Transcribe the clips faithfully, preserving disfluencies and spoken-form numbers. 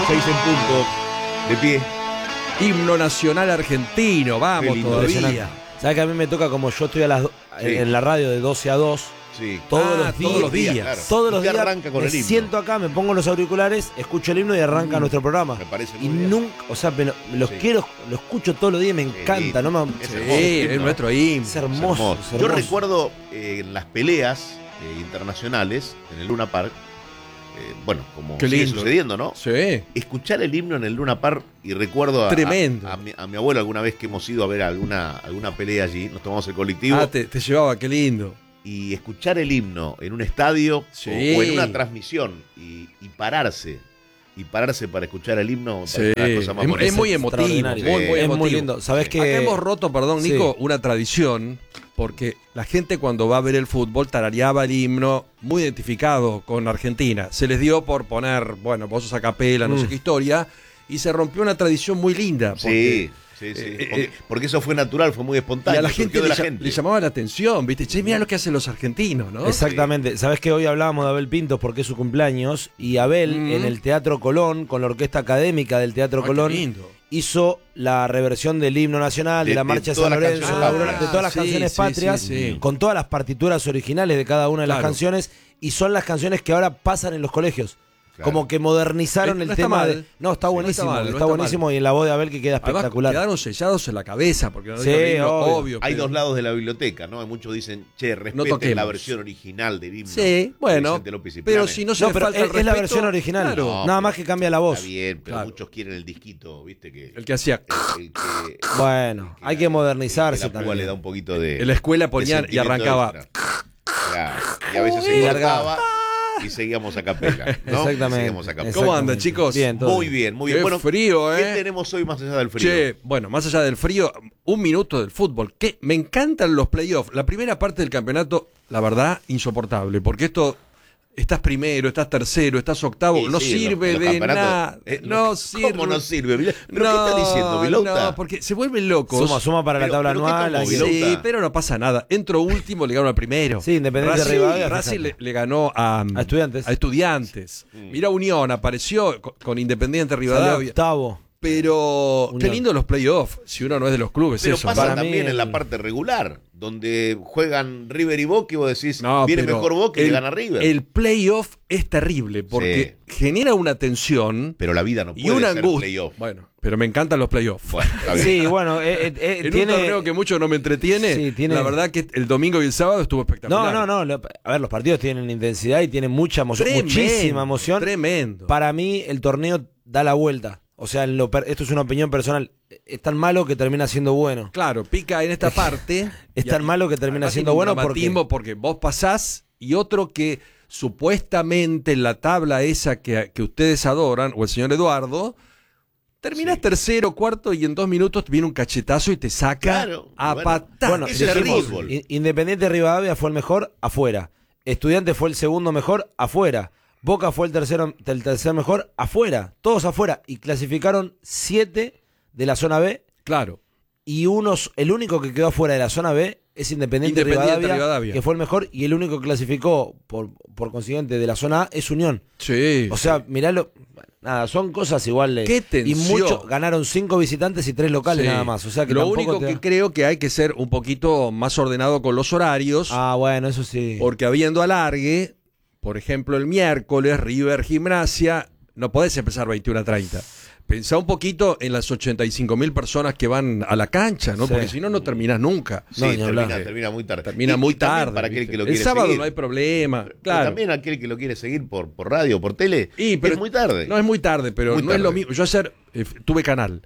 seis en punto, de pie. Himno nacional argentino, vamos todavía. ¿Sabes que a mí me toca, como yo estoy a las, sí. en la radio de doce a dos? Sí. Todos, ah, los días, todos los días. Claro. Todos los días arranca con me el himno. siento acá, me pongo los auriculares, escucho el himno y arranca mm, nuestro programa. Me parece muy y bien. nunca, o sea, me, los sí. quiero, lo escucho todos los días, me encanta, ¿no? Me, es sí, hermoso, es ¿no? nuestro himno. Es hermoso, Es hermoso. es hermoso. Yo recuerdo eh, en las peleas eh, internacionales en el Luna Park, eh, bueno, como Qué sigue lindo. sucediendo, ¿no? Sí. Escuchar el himno en el Luna Park, y recuerdo a, Tremendo. a, a, mi, a mi abuelo alguna vez que hemos ido a ver alguna, alguna pelea allí, nos tomamos el colectivo. Ah, te, te llevaba, qué lindo. Y escuchar el himno en un estadio Sí. o, o en una transmisión y, y pararse y pararse para escuchar el himno me Sí. parece una cosa más Es, bonita. es muy emotivo, muy, Extraordinario. muy Sí. Es emotivo. muy lindo. ¿Sabés que Acá hemos roto, perdón, Nico, Sí. una tradición, porque la gente cuando va a ver el fútbol tarareaba el himno muy identificado con Argentina. Se les dio por poner, bueno, vos a capela, no Mm. sé qué historia, y se rompió una tradición muy linda. Porque, Sí, sí, sí. eh, porque, eh, porque eso fue natural, fue muy y espontáneo. a la surgió gente de le, la ll- gente. le llamaba la atención, ¿viste? Che, mira lo que hacen los argentinos, ¿no? Exactamente. Sabés que hoy hablábamos de Abel Pintos porque es su cumpleaños, y Abel Mm. en el Teatro Colón, con la orquesta académica del Teatro Ay, Colón, qué lindo. hizo la reversión del himno nacional, de, De- la de marcha de todas San las Lorenzo, canciones de, la- patrias. de todas las Sí, canciones sí, patrias, sí, sí. con todas las partituras originales de cada una de las Claro. canciones, y son las canciones que ahora pasan en los colegios. Claro. Como que modernizaron No el está tema mal. de... No, está Sí, no buenísimo, está mal, no está, está buenísimo, y en la voz de Abel que queda Además, espectacular. quedaron sellados en la cabeza, porque no Sí, dijo el himno, obvio. obvio. Hay pero- dos lados de la biblioteca, ¿no? Muchos dicen, che, respeten toquemos. la versión original del himno. Sí, de bueno, Vicente López y pero Planes. si no se No, le pero falta es, el es la respeto, versión original, claro. No, nada pero más que cambia la voz. Está bien, pero Claro. muchos quieren el disquito, ¿viste? Que, El que hacía... el- el que- Bueno, hay que modernizarse que la púa también. le da un poquito de... En la escuela de ponían y sentimiento arrancaba... extra. Claro. Y a veces Y se largaba. cortaba y seguíamos a capela, ¿no? Exactamente. Seguíamos a capela. ¿Cómo andan, Exactamente. chicos? Bien, todo Muy bien, muy Qué bien. Bueno, frío, ¿qué ¿eh? tenemos hoy más allá del frío? Che, bueno, más allá del frío, un minuto del fútbol. Que me encantan los playoffs. La primera parte del campeonato, la verdad, insoportable. Porque esto, estás primero, estás tercero, estás octavo, Sí, no sí, sirve los- los de campeonatos, nada. eh, no los- sirve. ¿Cómo no sirve? ¿Pero qué No, estás diciendo, Vilauta? No, porque se vuelven locos. Suma, suma para Pero- la tabla pero ¿qué anual. tomó, hay que- Vilauta? Sí, pero no pasa nada. Entro último, le ganó al primero. Sí, Independiente Racing, Rivadavia, Racing le, fíjate. le ganó a, A Estudiantes. A Estudiantes. Mira, Unión apareció con, con Independiente Salió Rivadavia. octavo. Pero qué Unión. lindo los playoffs, si uno no es de los clubes. Pero eso, pasa para también mí en la el- parte regular, donde juegan River y Boca y vos decís, No, viene pero mejor Boca y el, le gana River. El playoff es terrible porque genera una tensión Pero la vida no y puede una ser angustia. playoff. Bueno, pero me encantan los playoffs. Bueno, está bien. Sí, bueno, eh, eh, eh, En tiene... un torneo que mucho no me entretiene, Sí, tiene- la verdad que el domingo y el sábado estuvo espectacular. No, no, no. lo- A ver, los partidos tienen intensidad y tienen mucha emoción, Tremendo, muchísima emoción. Tremendo. Para mí, el torneo da la vuelta. O sea, en lo per- esto es una opinión personal. Es tan malo que termina siendo bueno. Claro, pica en esta parte. Es y tan ahí- malo que termina además siendo tiene un bueno dramatismo porque vos pasás y otro que supuestamente en la tabla esa que, que ustedes adoran, o el señor Eduardo, terminás Sí. tercero, cuarto y en dos minutos viene un cachetazo y te saca Claro, a bueno. patada. Bueno, ese es el dijimos, fútbol. In- Independiente Rivadavia fue el mejor, afuera. Estudiantes fue el segundo mejor, afuera. Boca fue el tercero, el tercer mejor, afuera. Todos afuera. Y clasificaron siete de la zona B. Claro. Y unos, el único que quedó afuera de la zona B es Independiente, Independiente Rivadavia, Rivadavia. que fue el mejor. Y el único que clasificó, por, por consiguiente, de la zona A es Unión. Sí. O sea, miralo. Bueno, nada, son cosas iguales. Qué Y tensión. muchos ganaron cinco visitantes y tres locales Sí. nada más. O sea que Lo tampoco único te que da- creo que hay que ser un poquito más ordenado con los horarios. Ah, bueno, eso sí. Porque habiendo alargue, por ejemplo, el miércoles, River Gimnasia, no podés empezar veintiuno a treinta. Pensá un poquito en las ochenta y cinco mil personas que van a la cancha, ¿no? Sí. Porque si no, no terminás nunca. Sí, No, ni termina, hablar. termina muy tarde. Termina Y- muy y también tarde. Para aquel ¿viste? que lo el quiere sábado seguir. no hay problema. Pero Claro. también aquel que lo quiere seguir por, por radio o por tele, Y, pero es muy tarde. No es muy tarde, pero Muy no es lo tarde. mismo. Yo ayer eh, tuve canal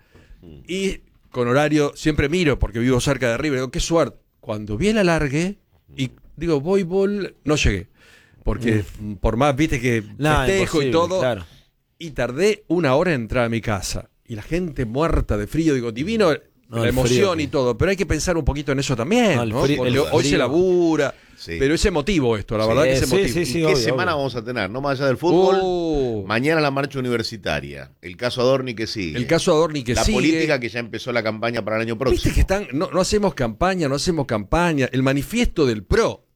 y con horario siempre miro porque vivo cerca de River. Digo, qué suerte. Cuando vi el alargue y digo, voy, bol, no llegué. Porque mm, por más, viste que No, festejo y imposible, todo. claro. Y tardé una hora en entrar a mi casa. Y la gente muerta de frío. Digo, divino No, la el emoción frío. y todo. Pero hay que pensar un poquito en eso también. No, el ¿no? frío- Porque el hoy se frío. labura. Sí. Pero es emotivo esto, la Sí, verdad que es sí, emotivo. sí, sí. ¿Y qué obvio, semana obvio. vamos a tener? No más allá del fútbol. Oh. Mañana la marcha universitaria. El caso Adorni que sigue. El caso Adorni que la sigue. política que ya empezó la campaña para el año próximo. Viste que están, no, no hacemos campaña, no hacemos campaña. El manifiesto del P R O,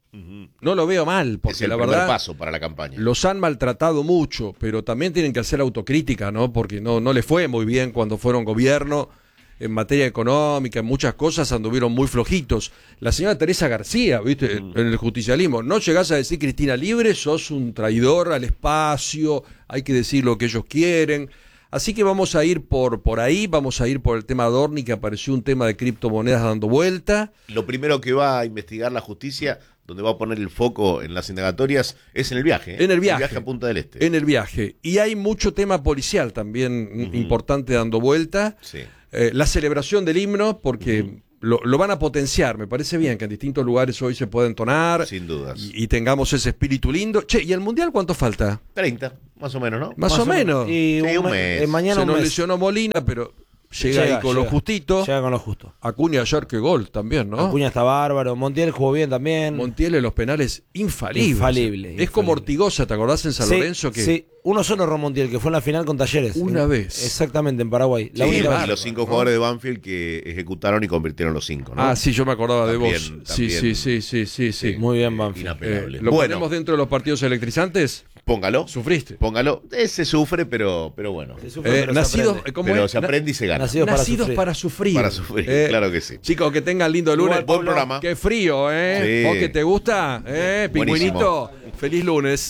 Ujú. No lo veo mal, Es porque el la primer verdad paso para la campaña. los han maltratado mucho, pero también tienen que hacer autocrítica, ¿no? Porque no, no les fue muy bien cuando fueron gobierno en materia económica, en muchas cosas anduvieron muy flojitos. La señora Teresa García, ¿viste? Mm. En el justicialismo, no llegás a decir Cristina Libre, sos un traidor al espacio, hay que decir lo que ellos quieren. Así que vamos a ir por, por ahí, vamos a ir por el tema Adorni, que apareció un tema de criptomonedas dando vuelta. Lo primero que va a investigar la justicia, donde va a poner el foco en las indagatorias, es en el viaje. ¿eh? En el viaje. El viaje a Punta del Este. En el viaje. Y hay mucho tema policial también Ujú. importante dando vuelta. Sí. Eh, la celebración del himno, porque uh-huh. lo, lo van a potenciar. Me parece bien que en distintos lugares hoy se pueda entonar. Sin dudas. Y, y tengamos ese espíritu lindo. Che, ¿y el Mundial cuánto falta? treinta, más o menos, ¿no? Más, más o, o menos. Y sí, un, un mes. mes. Eh, mañana se un nos mes. lesionó Molina, pero llega, Llega, ahí con llega. lo justito. Llega con lo justo. Acuña ayer que gol también, ¿no? Acuña está bárbaro. Montiel jugó bien también. Montiel en los penales infalible. Infalible, Es infalible. como Ortigosa, ¿te acordás en San Sí, Lorenzo? Que sí, uno solo Ron Montiel, que fue en la final con Talleres. Una En- vez. Exactamente, en Paraguay. La Sí, única y vez. los cinco jugadores de Banfield que ejecutaron y convirtieron los cinco, ¿no? Ah, sí, yo me acordaba También, de vos. Sí, también. sí, sí, sí, sí, sí. Muy bien, Banfield. Eh, Inapelable. ¿Lo bueno, ponemos dentro de los partidos electrizantes? póngalo. ¿Sufriste? Póngalo. Eh, se sufre, pero, pero bueno. Se sufre, Eh, pero se nacidos, aprende. ¿cómo Pero es? se aprende y se gana. Nacidos para Nacidos sufrir. para sufrir. Para sufrir, Eh, claro que sí. Chicos, que tengan lindo lunes. Igual, Buen Pablo, programa. Qué frío, ¿eh? Sí. ¿Vos que te gusta? ¿Eh? Pingüinito. Feliz lunes.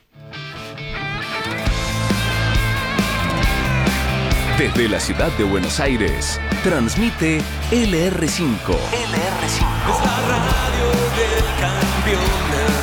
Desde la ciudad de Buenos Aires, transmite L R cinco. L R cinco. Es la radio del campeón del